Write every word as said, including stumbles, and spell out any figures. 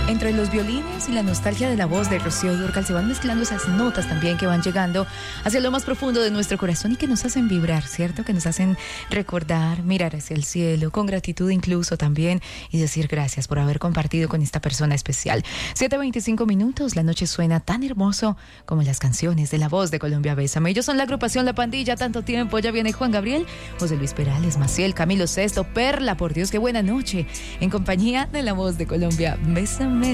Entre los violines y la nostalgia de la voz de Rocío Dúrcal se van mezclando esas notas también que van llegando hacia lo más profundo de nuestro corazón y que nos hacen vibrar, ¿cierto? Que nos hacen recordar, mirar hacia el cielo, con gratitud incluso también, y decir gracias por haber compartido con esta persona especial. siete veinticinco minutos, la noche suena tan hermoso como las canciones de La Voz de Colombia. Bésame. Ellos son la agrupación La Pandilla, tanto tiempo. Ya viene Juan Gabriel, José Luis Perales, Maciel, Camilo Sesto, Perla, por Dios, qué buena noche, en compañía de La Voz de Colombia. Bésame.